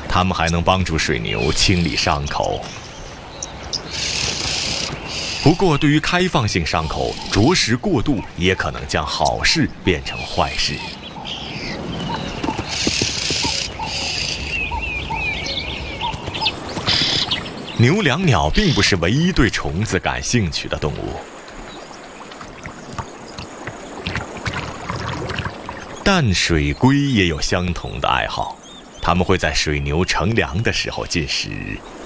它们还能帮助水牛清理伤口。不过，对于开放性伤口，着实过度也可能将好事变成坏事。牛椋鸟并不是唯一对虫子感兴趣的动物，淡水龟也有相同的爱好，它们会在水牛乘凉的时候进食，